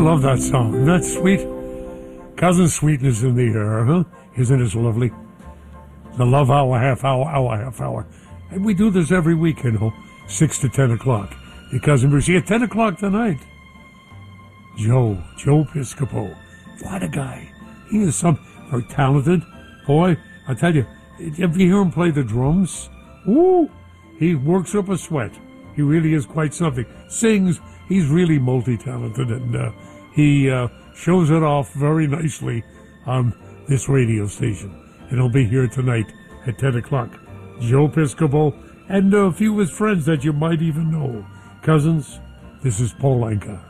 love that song. Isn't that sweet? Cousin Sweetness in the air, huh? Isn't it lovely? The Love Hour, half hour. And we do this every week, 6 to 10 o'clock. Your Cousin Bruce. At 10 o'clock tonight, Joe Piscopo. What a guy. He is very talented. Boy, I tell you, if you hear him play the drums, ooh, he works up a sweat. He really is quite something. Sings, he's really multi-talented, and he shows it off very nicely on this radio station. And he'll be here tonight at 10 o'clock. Joe Piscopo and a few of his friends that you might even know. Cousins, this is Paul Anka.